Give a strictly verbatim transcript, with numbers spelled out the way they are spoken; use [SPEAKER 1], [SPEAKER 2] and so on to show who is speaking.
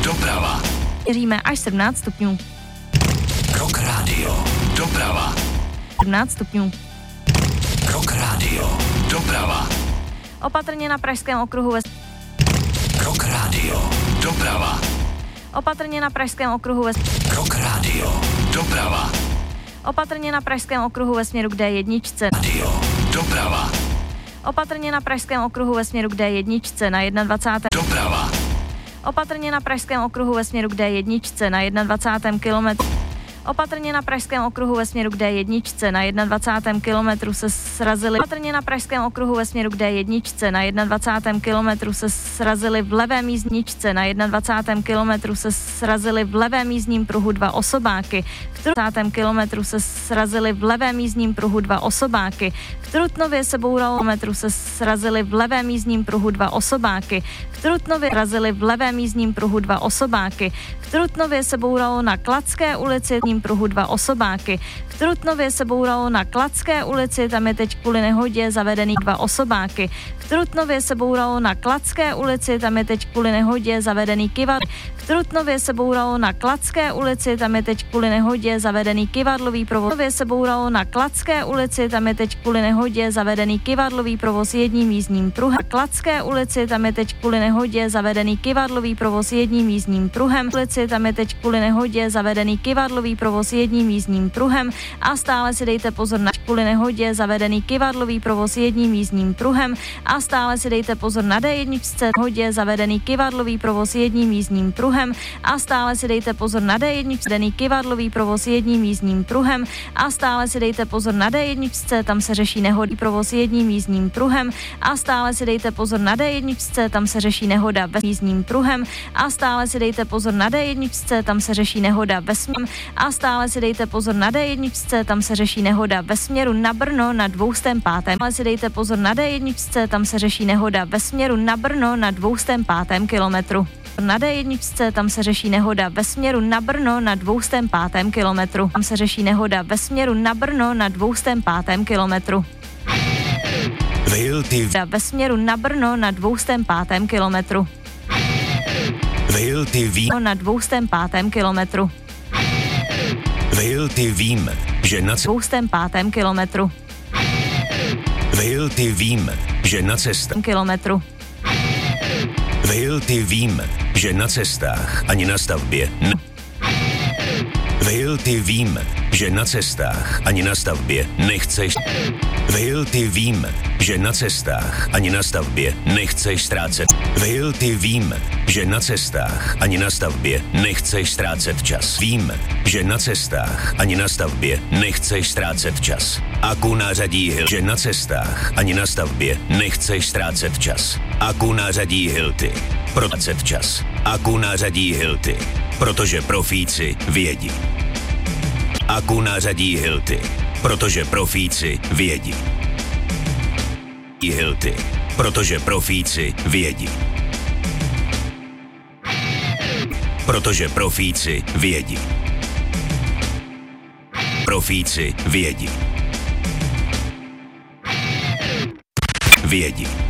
[SPEAKER 1] Doprava.
[SPEAKER 2] Měříme až sedmnáct stupňů.
[SPEAKER 1] Rock Radio. Doprava.
[SPEAKER 2] sedmnáct stupňů.
[SPEAKER 1] Rock Radio. Doprava.
[SPEAKER 2] Opatrně na Pražském okruhu ve...
[SPEAKER 1] Rock Radio. Doprava.
[SPEAKER 2] Opatrně na Pražském okruhu ve...
[SPEAKER 1] Rock Radio. Doprava.
[SPEAKER 2] Opatrně na Pražském okruhu ve směru k D jedna.
[SPEAKER 1] Radio. Doprava.
[SPEAKER 2] Opatrně na Pražském okruhu ve směru k D jedna na dvacátém prvním
[SPEAKER 1] Doprava.
[SPEAKER 2] Opatrně na Pražském okruhu ve směru k D jedna na dvacátém prvním kilometru. Opatrně na Pražském okruhu ve směru k D jedna na dvacátém prvním kilometru se srazili. Opatrně na Pražském okruhu ve směru k D jedna na dvacátém prvním kilometru se srazili v levém jízdničce. Na dvacátém prvním kilometru se srazili v levém jízdním pruhu dva osobáky. V dvacátém kilometru se srazili v levém jízdním pruhu dva osobáky. V Trutnově se bouralo kilometru se srazili v levém jízdním pruhu dva osobáky. V Trutnově srazili v levém jízdním pruhu dva osobáky. V Trutnově se bouralo na Kladské ulici pruhu dva osobáky. V Trutnově se bouralo na Kladské ulici, tam je teď kvůli nehodě zavedený dva osobáky. V Trutnově se bouralo na Kladské ulici, tam je teď kvůli nehodě zavedený kyvadl. V Trutnově se bouralo na Kladské ulici, tam je teď kvůli nehodě zavedený kyvadlový provoz. V Trutnově se bouralo na Kladské ulici, tam je teď kvůli nehodě zavedený kyvadlový provoz jedním jízdním pruhem. Na Kladské ulici, tam je teď kvůli nehodě zavedený kyvadlový provoz jedním jízdním pruhem. V ulici, tam je teď kvůli nehodě zavedený kyvadlový provoz jedním jízdním pruhem a stále si dejte pozor na kvůli nehodě zavedený kyvadlový provoz jedním jízdním pruhem a stále si dejte pozor na D jedna hodě zavedený kyvadlový provoz jedním jízdním pruhem a stále si dejte pozor na D jedna zavedený kyvadlový provoz jedním jízdním pruhem a stále si dejte pozor na D jedna, tam se řeší nehodý provoz jedním jízdním pruhem a stále si dejte pozor na D jedna, tam se řeší nehoda ve jízdním pruhem a stále si dejte pozor na D jedna, tam se řeší nehoda ve směru a stále si dejte pozor na D jedna, tam se řeší nehoda ve směru na Brno na dvoustém pátém. Ale si dejte pozor na D jedna, tam se řeší nehoda ve směru na Brno na dvoustém pátém kilometru. Na D jedna, tam se řeší nehoda ve směru na Brno na dvoustém pátém kilometru. Tam se řeší nehoda ve směru na Brno na dvoustém pátém kilometru. Ve směru na Brno na dvoustém pátém kilometru. Na dvoustém pátém kilometru.
[SPEAKER 1] Vejl, ty víme, že na
[SPEAKER 2] dvoustém pátém kilometru.
[SPEAKER 1] Vejl, ty víme, že na cestách
[SPEAKER 2] kilometru.
[SPEAKER 1] Vejl, ty víme, že na cestách ani na stavbě ne... Vejl, ty víme, že na cestách ani na stavbě nechceš... Vejl, ty víme, že na cestách ani na stavbě nechceš ztrácet. Vejl, ty víme, že na cestách ani na stavbě nechceš ztrácet čas. Víme, že na cestách ani na stavbě nechceš ztrácet čas. Aku nářadí Hilty, že na cestách ani na stavbě nechceš ztrácet čas. Aku nářadí Hilty, pro ztrácet čas. Aku nářadí Hilty, protože profíci vědí. Aku nářadí Hilty, protože profíci vědí. Hilty, protože profíci vědí. Protože profíci vědí. Profíci vědí. Vědí.